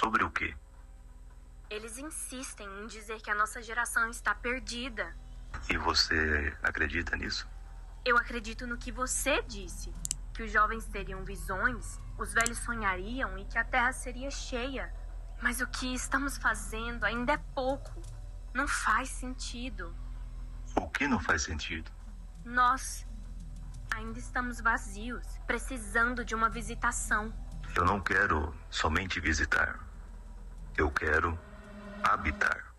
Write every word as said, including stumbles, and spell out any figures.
Sobre o quê? Eles insistem em dizer que a nossa geração está perdida. E você acredita nisso? Eu acredito no que você disse. Que os jovens teriam visões, os velhos sonhariam e que a terra seria cheia. Mas o que estamos fazendo ainda é pouco. Não faz sentido. O que não faz sentido? Nós ainda estamos vazios, precisando de uma visitação. Eu não quero somente visitar. Eu quero habitar.